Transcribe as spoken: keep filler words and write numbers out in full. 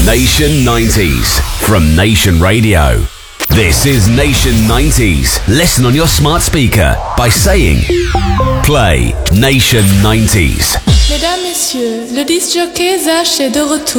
Nation nineties from Nation Radio. This is Nation nineties. Listen on your smart speaker by saying Play Nation nineties. Mesdames, Messieurs, le disc jockey Zach est de retour.